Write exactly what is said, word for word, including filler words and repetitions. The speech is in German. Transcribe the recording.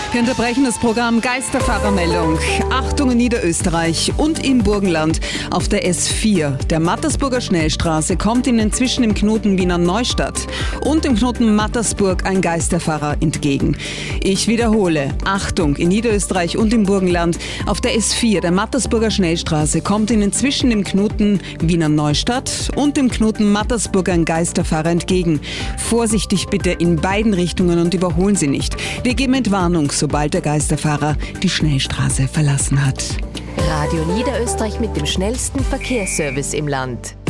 Wir unterbrechen das Programm Geisterfahrermeldung. Achtung in Niederösterreich und im Burgenland auf der S vier. Der Mattersburger Schnellstraße kommt Ihnen zwischen dem Knoten Wiener Neustadt und dem Knoten Mattersburg ein Geisterfahrer entgegen. Ich wiederhole, Achtung in Niederösterreich und im Burgenland auf der S vier. Der Mattersburger Schnellstraße kommt Ihnen zwischen dem Knoten Wiener Neustadt und dem Knoten Mattersburg ein Geisterfahrer entgegen. Vorsichtig bitte in beiden Richtungen und überholen Sie nicht. Wir geben Entwarnung, sobald der Geisterfahrer die Schnellstraße verlassen hat. Radio Niederösterreich mit dem schnellsten Verkehrsservice im Land.